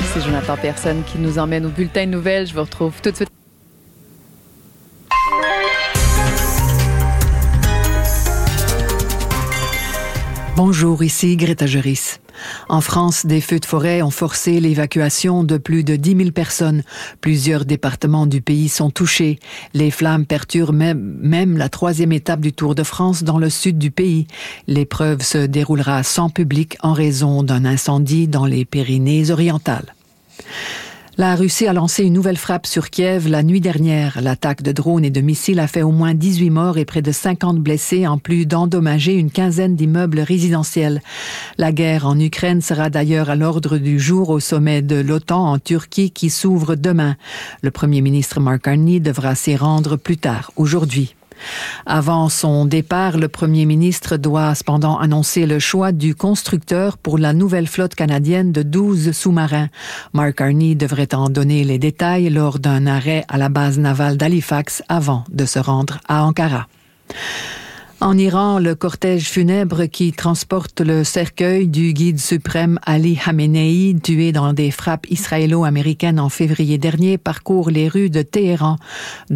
C'est Jonathan Persson qui nous emmène au bulletin de nouvelles. Je vous retrouve tout de suite. Bonjour, ici Greta Juris. En France, des feux de forêt ont forcé l'évacuation de plus de 10 000 personnes. Plusieurs départements du pays sont touchés. Les flammes perturbent même la 3e étape du Tour de France dans le sud du pays. L'épreuve se déroulera sans public en raison d'un incendie dans les Pyrénées-Orientales. La Russie a lancé une nouvelle frappe sur Kiev la nuit dernière. L'attaque de drones et de missiles a fait au moins 18 morts et près de 50 blessés, en plus d'endommager une quinzaine d'immeubles résidentiels. La guerre en Ukraine sera d'ailleurs à l'ordre du jour au sommet de l'OTAN en Turquie qui s'ouvre demain. Le Premier ministre Mark Carney devra s'y rendre plus tard, aujourd'hui. Avant son départ, le premier ministre doit cependant annoncer le choix du constructeur pour la nouvelle flotte canadienne de 12 sous-marins. Mark Carney devrait en donner les détails lors d'un arrêt à la base navale d'Halifax avant de se rendre à Ankara. En Iran, le cortège funèbre qui transporte le cercueil du guide suprême Ali Khamenei, tué dans des frappes israélo-américaines en février dernier, parcourt les rues de Téhéran.